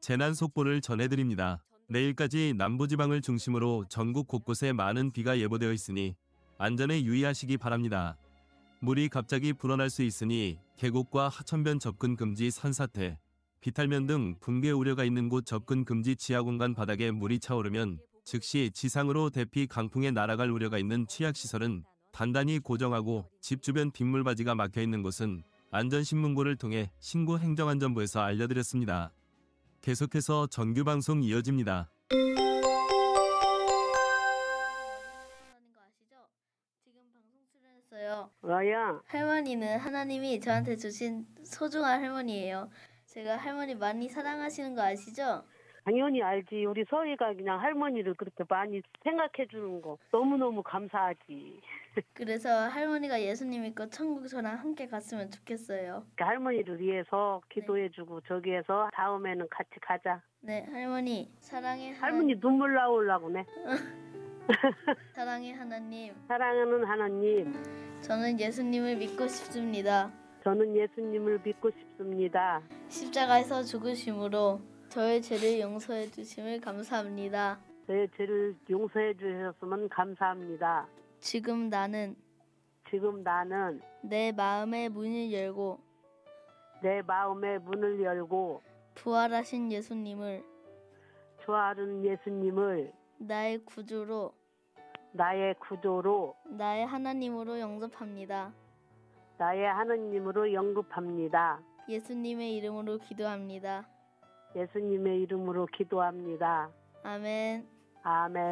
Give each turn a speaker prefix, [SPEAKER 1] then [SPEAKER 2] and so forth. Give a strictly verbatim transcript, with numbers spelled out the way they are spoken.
[SPEAKER 1] 재난 속보를 전해드립니다. 내일까지 남부지방을 중심으로 전국 곳곳에 많은 비가 예보되어 있으니 안전에 유의하시기 바랍니다. 물이 갑자기 불어날 수 있으니 계곡과 하천변 접근 금지 산사태, 비탈면 등 붕괴 우려가 있는 곳 접근 금지 지하공간 바닥에 물이 차오르면 즉시 지상으로 대피 강풍에 날아갈 우려가 있는 취약시설은 단단히 고정하고 집 주변 빗물바지가 막혀있는 곳은 안전신문고를 통해 신고 행정안전부에서 알려드렸습니다. 계속해서 정규방송 이어집니다.
[SPEAKER 2] 하는 거 아시죠? 지금 방송 출연했어요.
[SPEAKER 3] 왜요?
[SPEAKER 2] 할머니는 하나님이 저한테 주신 소중한 할머니예요. 제가 할머니 많이 사랑하시는 거 아시죠?
[SPEAKER 3] 당연히 알지. 우리 서희가 그냥 할머니를 그렇게 많이 생각해 주는 거 너무너무 감사하지.
[SPEAKER 2] 그래서 할머니가 예수님 믿고 천국 저랑 함께 갔으면 좋겠어요.
[SPEAKER 3] 그러니까 할머니를 위해서 기도해 주고 저기에서 다음에는 같이 가자.
[SPEAKER 2] 네, 할머니 사랑해 하나...
[SPEAKER 3] 할머니 눈물 나오려고 네.
[SPEAKER 2] 사랑해 하나님.
[SPEAKER 3] 사랑하는 하나님.
[SPEAKER 2] 저는 예수님을 믿고 싶습니다.
[SPEAKER 3] 저는 예수님을 믿고 싶습니다.
[SPEAKER 2] 십자가에서 죽으심으로 저의 죄를 용서해 주심을 감사합니다.
[SPEAKER 3] 저의 죄를 용서해 주셨으면 감사합니다.
[SPEAKER 2] 지금 나는
[SPEAKER 3] 지금 나는
[SPEAKER 2] 내 마음의 문을 열고
[SPEAKER 3] 내 마음의 문을 열고
[SPEAKER 2] 부활하신 예수님을
[SPEAKER 3] 좋아하는 예수님을
[SPEAKER 2] 나의 구주로
[SPEAKER 3] 나의 구조로
[SPEAKER 2] 나의 하나님으로 영접합니다.
[SPEAKER 3] 나의 하나님으로 영접합니다.
[SPEAKER 2] 예수님의 이름으로 기도합니다.
[SPEAKER 3] 예수님의 이름으로 기도합니다.
[SPEAKER 2] 아멘.
[SPEAKER 3] 아멘.